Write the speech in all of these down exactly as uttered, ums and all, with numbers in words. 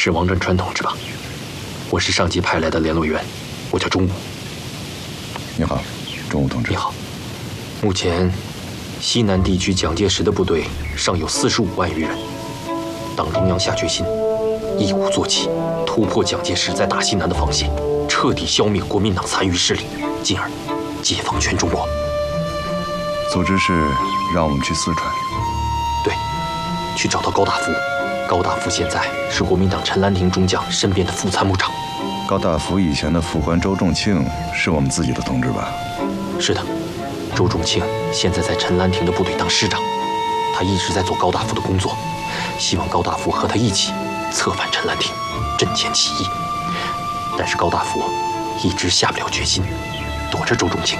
是王振川同志吧？我是上级派来的联络员，我叫钟武。 你好，钟武同志。 你好。目前，西南地区蒋介石的部队尚有四十五万余人。党中央下决心，一鼓作气，突破蒋介石在大西南的防线，彻底消灭国民党残余势力，进而解放全中国。 组织是让我们去四川。 对，去找到高大福。高大福现在是国民党陈兰亭中将身边的副参谋长。 高大福以前的副官周仲庆是我们自己的同志吧？ 是的，周仲庆现在在陈兰亭的部队当师长，他一直在做高大福的工作，希望高大福和他一起策反陈兰亭，阵前起义。但是高大福一直下不了决心，躲着周仲庆。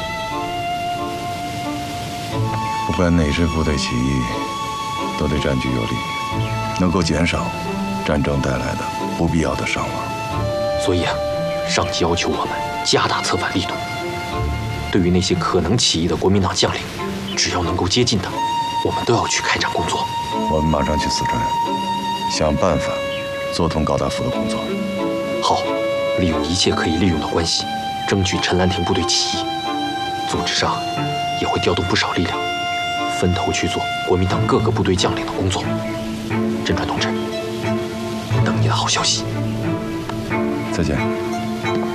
不管哪支部队起义，都得占据有利，能够减少战争带来的不必要的伤亡。 所以啊，上级要求我们加大策反力度。对于那些可能起义的国民党将领，只要能够接近的，我们都要去开展工作。 我们马上去四川，想办法做通高大福的工作。 好，利用一切可以利用的关系，争取陈兰亭部队起义。组织上也会调动不少力量，分头去做国民党各个部队将领的工作。振川同志，等你的好消息。 再见。